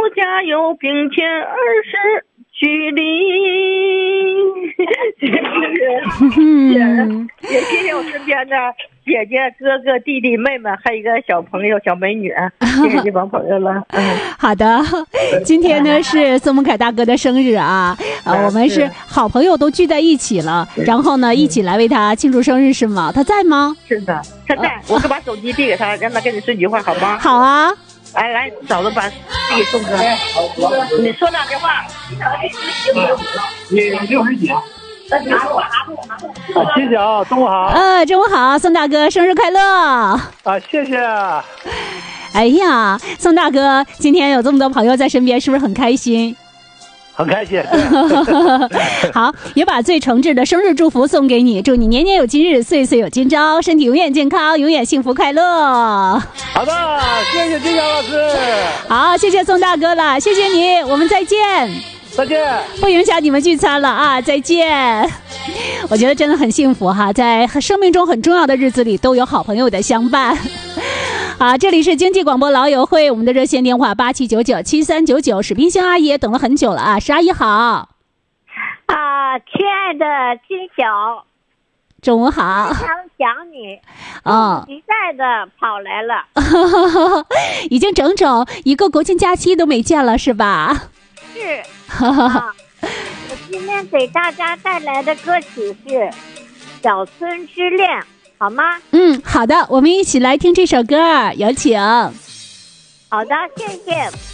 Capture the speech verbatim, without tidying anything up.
加油，并且二十距离。也谢谢我身边的姐姐、哥哥、弟弟、妹妹，还有一个小朋友、小美女，谢谢这帮朋友了。嗯， 好的，今天呢是宋梦凯大哥的生日啊，啊，我们是好朋友都聚在一起了，然后呢一起来为他庆祝生日是吗？他在吗？ 是的，他在。我可把手机递给他，让他跟你说句话好吗？ 好啊。 来来，嫂子把递给宋哥，你说两句话。 你六十几？啊，谢谢啊，中午好。 呃，中午好，宋大哥，生日快乐！ 啊，谢谢。 哎呀，宋大哥，今天有这么多朋友在身边，是不是很开心？ 很开心。 好，也把最诚挚的生日祝福送给你，祝你年年有今日，岁岁有今朝，身体永远健康，永远幸福快乐。 好的，谢谢金霞老师。 好，谢谢宋大哥了，谢谢你，我们再见。 再见。 不影响你们聚餐了啊，再见。我觉得真的很幸福哈，在生命中很重要的日子里都有好朋友的相伴。啊，这里是经济广播老友会，我们的热线电话八七九九七三九九，史冰星阿姨也等了很久了啊，史阿姨好。 啊，亲爱的金晓， 中午好。 非常想你， 哦， 迫不及待的跑来了。 已经整整一个国庆假期都没见了是吧？ 是。啊，我今天给大家带来的歌曲是《小村之恋》，好吗？ 嗯，好的，我们一起来听这首歌，有请。 好的，谢谢。